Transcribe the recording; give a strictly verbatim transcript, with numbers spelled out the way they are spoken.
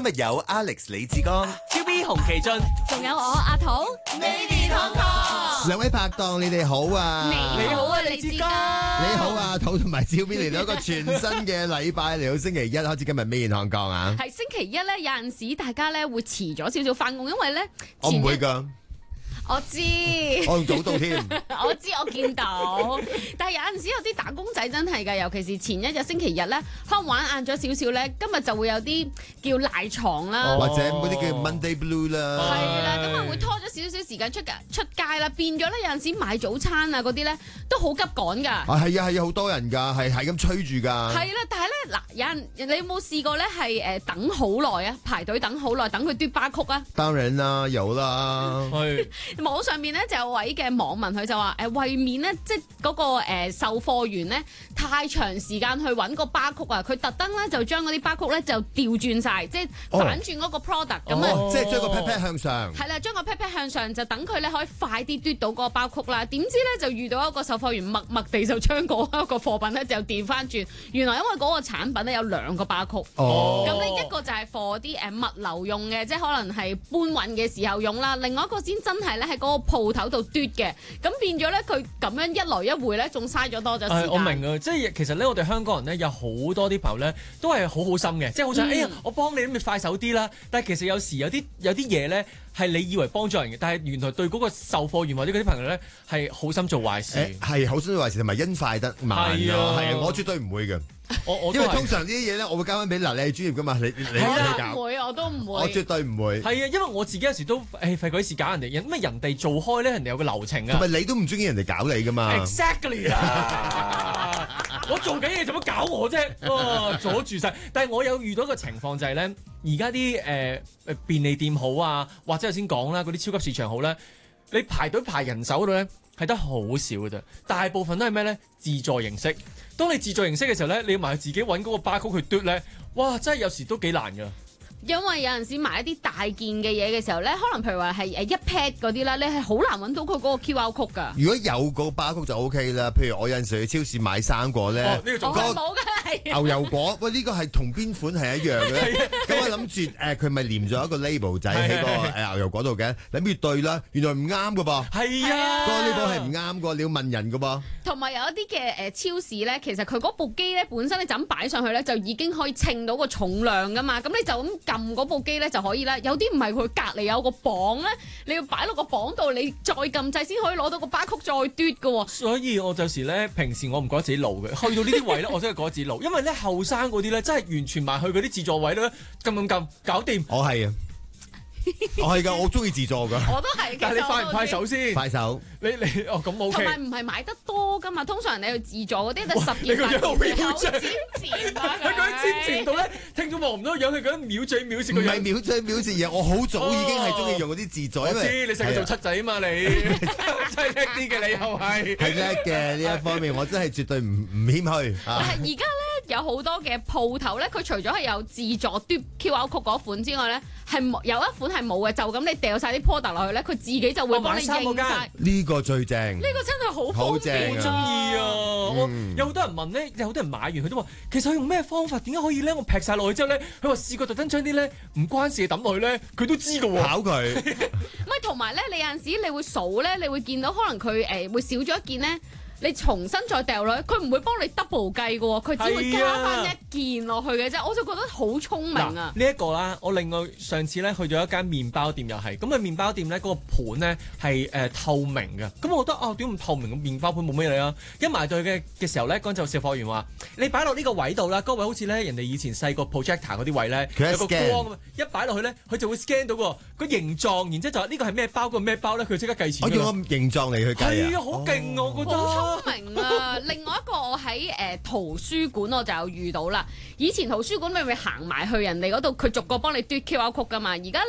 日有 Alex 李志剛、 Q B 洪奇俊， 仲有我阿桃。 Lady 糖糖， 兩位拍檔，你哋好啊！ 你好啊，李志剛。 你好啊，桃同埋超 B 嚟到一個全新嘅禮拜，嚟到星期一開始今日咩現象講啊？ 係星期一咧，有陣時大家咧會遲咗少少翻工，因為咧我唔會㗎。 我知， 我仲早到添。 我知我見到，但係有陣時有啲打工仔真係㗎，尤其是前一日星期日咧，可能玩晏咗少少咧，今日就會有啲叫賴床啦， 或者嗰啲叫 Monday Blue 啦。 係啦，咁啊會拖咗少少時間出出街啦，變咗咧有陣時買早餐啊嗰啲咧都好急趕㗎。 啊係啊係啊，好多人㗎，係係咁催住㗎。 係啦，但係咧嗱，有人你有冇試過咧係誒等好耐啊，排隊等好耐，等佢嘟巴曲啊？ 當然啦，有啦。 係。 網上面咧就有位嘅網民佢就話誒，為免咧即係嗰個誒售貨員咧太長時間去揾個巴曲啊，佢特登咧就將嗰啲巴曲咧就調轉晒，即係反轉嗰個 product 咁啊， 哦，即係將個 pat pat 向上。 係啦，將個 pat pat 向上，就等佢咧可以快啲嘟到嗰個巴曲啦。點知咧就遇到一個售貨員默默地就將嗰一個貨品咧就調翻轉，原來因為嗰個產品咧有兩個巴曲， 哦， 咁呢一個就係 for 啲誒物流用嘅，即係可能係搬運嘅時候用啦。另外一個先真係咧喺嗰個鋪頭度嘟嘅，咁變咗咧佢咁樣一來一回咧，仲嘥咗多咗時間。 我明啊，即係其實咧，我哋香港人咧有好多啲朋友咧都係好好心嘅，即係好想，嗯、哎呀，我幫你咁咪快手啲啦。但係其實有時有啲有啲嘢咧係你以為幫助人嘅，但係原來對嗰個售貨員或者嗰啲朋友咧係好心做壞事。 係好心做壞事，同埋因快得慢咯。係啊，我絕對唔會嘅。 我我因為通常呢啲嘢咧，我會交翻俾嗱，你係專業噶嘛，你你你搞。 我唔會，我都唔會。 我絕對唔會。 係啊，因為我自己有時都誒費鬼事搞人哋，因為人哋做開咧，人哋有個流程啊。 同埋你都唔中意人哋搞你噶嘛 ？Exactly 啊！我做緊嘢做乜搞我啫？哇，阻住晒。但係我有遇到一個情況就係咧，而家啲誒誒便利店好啊，或者頭先講啦，嗰啲超級市場好咧，你排隊排人手度咧係得好少嘅啫，大部分都係咩咧？自助形式。當你自助形式嘅時候咧，你要埋自己揾嗰個巴曲去嘟咧，哇！真係有時都幾難㗎。 因為有陣時買一啲大件嘅嘢嘅時候咧，可能譬如話係誒一 pad 嗰啲啦，你係好難揾到佢嗰個 Q R code 㗎。 如果有個巴曲就 O K 啦。譬如我有陣時去超市買生果咧， 哦，呢個我係冇㗎， 牛油果，喂呢個係同邊款係一樣嘅。咁我諗住誒佢咪黏咗一個 label 仔喺個誒牛油果度嘅，諗住對啦，原來唔啱㗎噃。 係啊， 個 label 係唔啱㗎，你要問人㗎噃。 同埋有一啲嘅誒超市咧，其實佢嗰部機咧本身你就咁擺上去咧，就已經可以稱到個重量㗎嘛。咁你就咁撳嗰部機咧就可以啦。有啲唔係，佢隔離有個磅咧，你要擺落個磅度，你再撳掣先可以攞到個巴曲再嘟㗎喎。 所以我有時咧，平時我唔覺得自己老嘅，去到呢啲位咧，我真係覺得自己老，因為咧後生嗰啲咧真係完全埋去嗰啲自助位咧，撳撳撳搞掂。 我係啊。我係㗎，我中意自助㗎。 我都係， 但係你快唔快手先？ 快手， 你你哦咁 OK。 同埋唔係買得多㗎嘛，通常你去自助嗰啲就十你個樣好件， 秒好尖嘴， 尖啊！ 佢嗰啲尖尖到咧，聽眾望唔到樣，佢嗰啲秒嘴秒舌唔個樣。 係秒嘴秒舌嘢，我好早已經係中意用嗰啲自助。 我因為知你成日做七仔啊嘛，你真係叻啲嘅，你又係。 係叻嘅呢一方面，我真係絕對唔唔謙虛。 但係而家咧有好多嘅鋪頭咧，佢除咗係有自助嘟 Q R code 嗰款之外咧，係冇有一款係冇嘅，就咁你掉晒啲 product 落去咧，佢自己就會幫你認晒。 呢個最正。 呢個真係好方便， 我中意啊！我有好多人問咧，有好多人買完佢都話，其實佢用咩方法？點解可以咧？我劈晒落去之後咧，佢話試過特登將啲咧唔關事嘅抌落去咧，佢都知㗎喎。 考佢。 唔係同埋咧，你有陣時你會數咧，你會見到可能佢誒、呃、會少咗一件咧。你重新再掉落去，佢唔會幫你 double 計嘅喎，佢只會加翻一件落去嘅啫。我就覺得好聰明啊！ 呢一個啦，我另外上次咧去咗一間麵包店又係，咁啊麵包店咧嗰個盤咧係誒透明嘅，咁我覺得啊點咁透明嘅麵包盤冇咩嚟啊？一埋到去嘅嘅時候咧，嗰陣就售貨員話：你擺落呢個位度啦，嗰位好似咧人哋以前細個 projector 嗰啲位咧，有個光啊，一擺落去咧，佢就會 scan 到個個形狀，然之後就話呢個係咩包，個咩包咧，佢即刻計錢。 我用個形狀嚟去計啊！ 係啊，好勁啊，我覺得。 聰明啊！另外一個我喺誒、呃、圖書館我就有遇到啦。以前圖書館咪咪行埋去人哋嗰度，佢逐個幫你嘟 Q R code 噶嘛。而家